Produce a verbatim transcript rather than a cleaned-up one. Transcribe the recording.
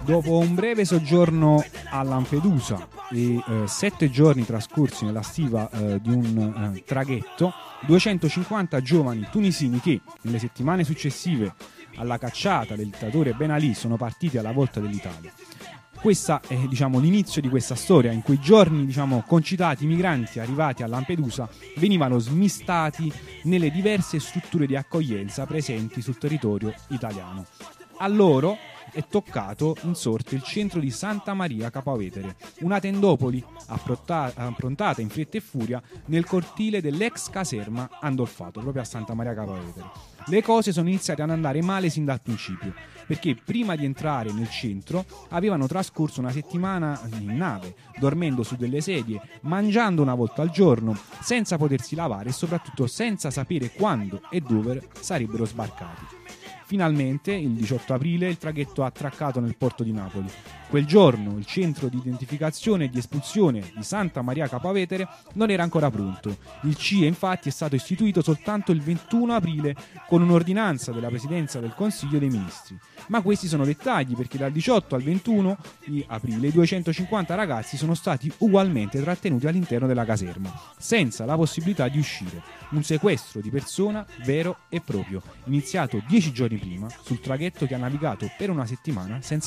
Dopo un breve soggiorno a Lampedusa e eh, sette giorni trascorsi nella stiva eh, di un eh, traghetto, duecentocinquanta giovani tunisini che nelle settimane successive alla cacciata del dittatore Ben Ali sono partiti alla volta dell'Italia. Questo è, diciamo, l'inizio di questa storia. In quei giorni, diciamo, concitati migranti arrivati a Lampedusa venivano smistati nelle diverse strutture di accoglienza presenti sul territorio italiano. A loro è toccato in sorte il centro di Santa Maria Capua Vetere, una tendopoli approntata in fretta e furia nel cortile dell'ex caserma Andolfato, proprio a Santa Maria Capua Vetere. Le cose sono iniziate ad andare male sin dal principio, perché prima di entrare nel centro avevano trascorso una settimana in nave, dormendo su delle sedie, mangiando una volta al giorno, senza potersi lavare e soprattutto senza sapere quando e dove sarebbero sbarcati. Finalmente, il diciotto aprile, il traghetto ha attraccato nel porto di Napoli. Quel giorno il centro di identificazione e di espulsione di Santa Maria Capua Vetere non era ancora pronto. Il C I E infatti è stato istituito soltanto il ventuno aprile con un'ordinanza della Presidenza del Consiglio dei Ministri. Ma questi sono dettagli, perché dal diciotto al ventuno di aprile duecentocinquanta ragazzi sono stati ugualmente trattenuti all'interno della caserma, senza la possibilità di uscire. Un sequestro di persona vero e proprio, iniziato dieci giorni prima sul traghetto che ha navigato per una settimana senza